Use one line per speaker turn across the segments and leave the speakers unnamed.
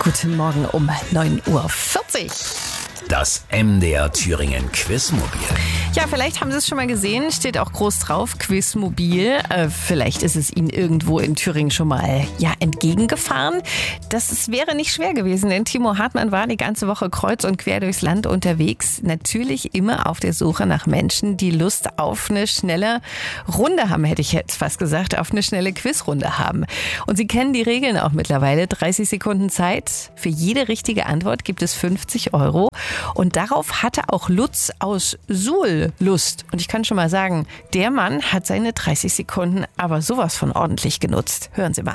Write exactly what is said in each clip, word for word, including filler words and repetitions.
Guten Morgen um neun Uhr vierzig.
Das M D R Thüringen Quizmobil.
Ja, vielleicht haben Sie es schon mal gesehen, steht auch groß drauf, Quizmobil. Äh, vielleicht ist es Ihnen irgendwo in Thüringen schon mal ja, entgegengefahren. Das ist, wäre nicht schwer gewesen, denn Timo Hartmann war die ganze Woche kreuz und quer durchs Land unterwegs. Natürlich immer auf der Suche nach Menschen, die Lust auf eine schnelle Runde haben, hätte ich jetzt fast gesagt, auf eine schnelle Quizrunde haben. Und Sie kennen die Regeln auch mittlerweile. dreißig Sekunden Zeit. Für jede richtige Antwort gibt es fünfzig Euro. Und darauf hatte auch Lutz aus Suhl Lust. Und ich kann schon mal sagen, der Mann hat seine dreißig Sekunden aber sowas von ordentlich genutzt. Hören Sie mal.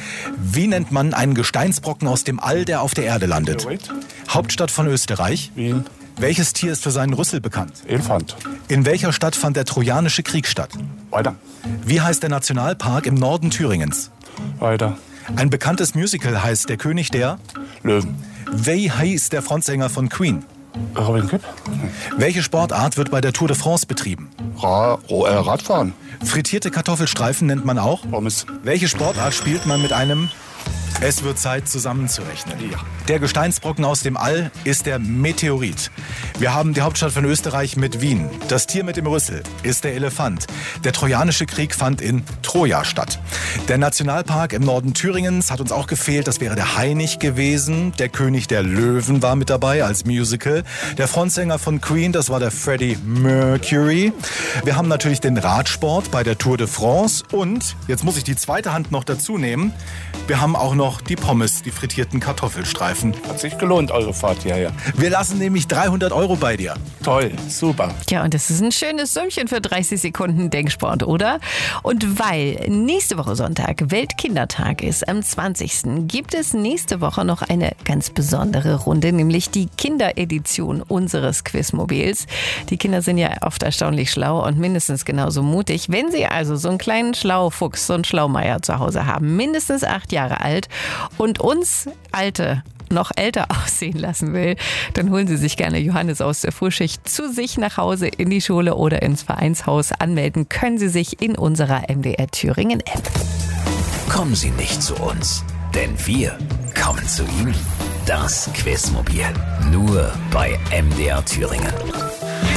Wie nennt man einen Gesteinsbrocken aus dem All, der auf der Erde landet? Hauptstadt von Österreich?
Wien.
Welches Tier ist für seinen Rüssel bekannt?
Elefant.
In welcher Stadt fand der Trojanische Krieg statt?
Weiter.
Wie heißt der Nationalpark im Norden Thüringens?
Weiter.
Ein bekanntes Musical heißt Der König der?
Löwen.
Wie heißt der Frontsänger von Queen?
Robin Kipp.
Welche Sportart wird bei der Tour de France betrieben?
Ra Ro äh, Radfahren.
Frittierte Kartoffelstreifen nennt man auch?
Pommes.
Welche Sportart spielt man mit einem? Es wird Zeit, zusammenzurechnen.
Ja.
Der Gesteinsbrocken aus dem All ist der Meteorit. Wir haben die Hauptstadt von Österreich mit Wien. Das Tier mit dem Rüssel ist der Elefant. Der Trojanische Krieg fand in Troja statt. Der Nationalpark im Norden Thüringens hat uns auch gefehlt. Das wäre der Hainich gewesen. Der König der Löwen war mit dabei als Musical. Der Frontsänger von Queen, das war der Freddie Mercury. Wir haben natürlich den Radsport bei der Tour de France. Und, jetzt muss ich die zweite Hand noch dazu nehmen, wir haben auch noch die Pommes, die frittierten Kartoffelstreifen.
Hat sich gelohnt, eure Fahrt hierher.
Wir lassen nämlich dreihundert Euro bei dir.
Toll, super.
Ja, und das ist ein schönes Sümmchen für dreißig Sekunden Denksport, oder? Und weil nächste Woche Sonntag Weltkindertag ist, am zwanzigsten gibt es nächste Woche noch eine ganz besondere Runde, nämlich die Kinderedition unseres Quizmobils. Die Kinder sind ja oft erstaunlich schlau und mindestens genauso mutig. Wenn sie also so einen kleinen Schlaufuchs, so einen Schlaumeier zu Hause haben, mindestens acht Jahre alt und uns Alte noch älter aussehen lassen will, dann holen Sie sich gerne Johannes aus der Frühschicht zu sich nach Hause in die Schule oder ins Vereinshaus. Anmelden können Sie sich in unserer M D R Thüringen App.
Kommen Sie nicht zu uns, denn wir kommen zu Ihnen. Das Quizmobil. Nur bei M D R Thüringen.